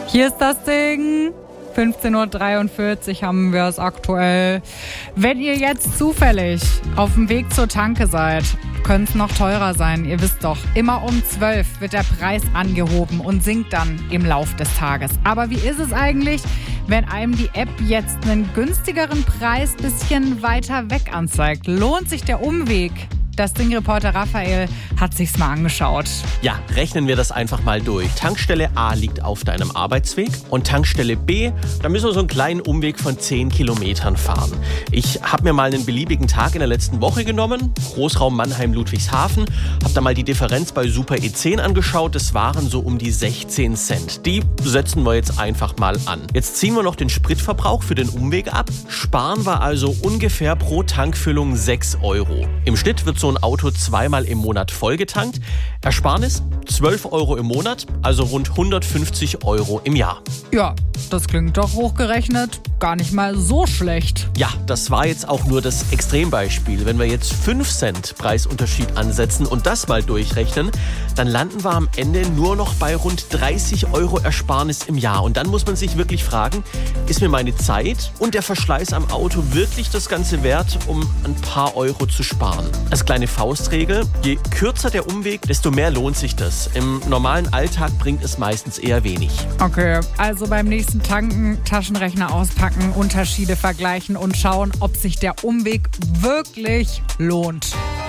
Hier ist das Ding. 15:43 Uhr haben wir es aktuell. Wenn ihr jetzt zufällig auf dem Weg zur Tanke seid, könnte es noch teurer sein. Ihr wisst doch, immer um 12 wird der Preis angehoben und sinkt dann im Lauf des Tages. Aber wie ist es eigentlich, wenn einem die App jetzt einen günstigeren Preis bisschen weiter weg anzeigt? Lohnt sich der Umweg? Das Ding-Reporter Raphael hat sich's mal angeschaut. Ja, rechnen wir das einfach mal durch. Tankstelle A liegt auf deinem Arbeitsweg und Tankstelle B, da müssen wir so einen kleinen Umweg von 10 Kilometern fahren. Ich habe mir mal einen beliebigen Tag in der letzten Woche genommen, Großraum Mannheim-Ludwigshafen, habe da mal die Differenz bei Super E10 angeschaut, das waren so um die 16 Cent. Die setzen wir jetzt einfach mal an. Jetzt ziehen wir noch den Spritverbrauch für den Umweg ab, sparen wir also ungefähr pro Tankfüllung 6 Euro. Im Schnitt wird so ein Auto zweimal im Monat vollgetankt. Ersparnis 12 Euro im Monat, also rund 150 Euro im Jahr. Ja, das klingt doch hochgerechnet gar nicht mal so schlecht. Ja, das war jetzt auch nur das Extrembeispiel. Wenn wir jetzt 5 Cent Preisunterschied ansetzen und das mal durchrechnen, dann landen wir am Ende nur noch bei rund 30 Euro Ersparnis im Jahr. Und dann muss man sich wirklich fragen, ist mir meine Zeit und der Verschleiß am Auto wirklich das Ganze wert, um ein paar Euro zu sparen? Als kleine Faustregel, je kürzer der Umweg, desto mehr lohnt sich das. Im normalen Alltag bringt es meistens eher wenig. Okay, also beim nächsten Tanken Taschenrechner auspacken, Unterschiede vergleichen und schauen, ob sich der Umweg wirklich lohnt.